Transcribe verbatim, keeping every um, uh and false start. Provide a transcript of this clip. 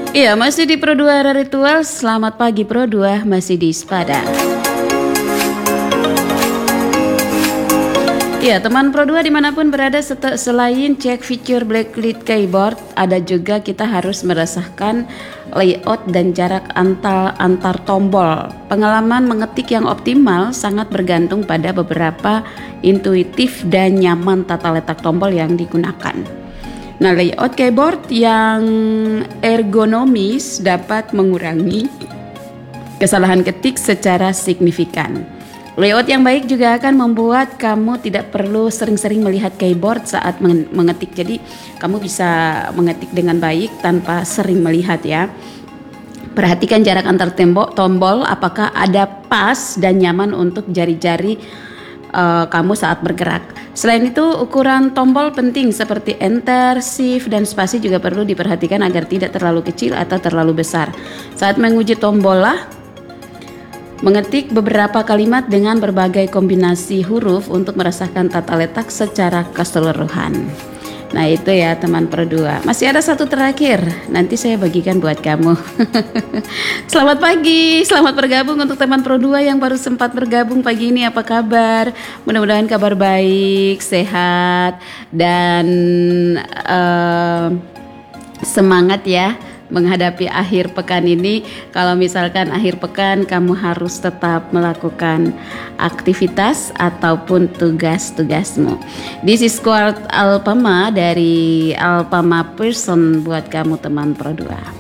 Iya, masih di Pro dua Ritual. Selamat pagi Pro dua, masih di Spada. Ya, teman Pro dua dimanapun berada, selain cek fitur backlit keyboard, ada juga kita harus merasakan layout dan jarak antar, antar tombol. Pengalaman mengetik yang optimal sangat bergantung pada beberapa intuitif dan nyaman tata letak tombol yang digunakan. Nah, layout keyboard yang ergonomis dapat mengurangi kesalahan ketik secara signifikan. Layout yang baik juga akan membuat kamu tidak perlu sering-sering melihat keyboard saat mengetik. Jadi, kamu bisa mengetik dengan baik tanpa sering melihat ya. Perhatikan jarak antar tembok tombol, apakah ada pas dan nyaman untuk jari-jari uh, kamu saat bergerak. Selain itu, ukuran tombol penting seperti enter, shift, dan spasi juga perlu diperhatikan agar tidak terlalu kecil atau terlalu besar. Saat menguji tombol lah, mengetik beberapa kalimat dengan berbagai kombinasi huruf untuk merasakan tata letak secara keseluruhan. Nah itu ya teman Pro dua. Masih ada satu terakhir, nanti saya bagikan buat kamu. Selamat pagi, selamat bergabung untuk teman Pro dua yang baru sempat bergabung pagi ini. Apa kabar? Mudah-mudahan kabar baik, sehat, dan uh, semangat ya menghadapi akhir pekan ini. Kalau misalkan akhir pekan kamu harus tetap melakukan aktivitas ataupun tugas-tugasmu. This is quote Alpama dari Alpama Person buat kamu teman Pro dua.